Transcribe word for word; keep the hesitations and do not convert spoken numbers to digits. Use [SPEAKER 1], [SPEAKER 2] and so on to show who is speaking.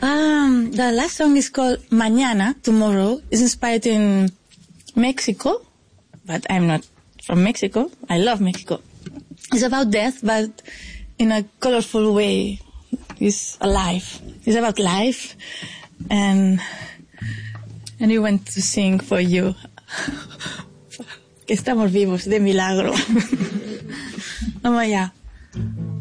[SPEAKER 1] Um, the last song is called Mañana, Tomorrow. It's inspired in Mexico, but I'm not from Mexico. I love Mexico. It's about death, but in a colorful way. It's alive. It's about life. And, and we want to sing for you. Que estamos vivos, de milagro. Vamos allá.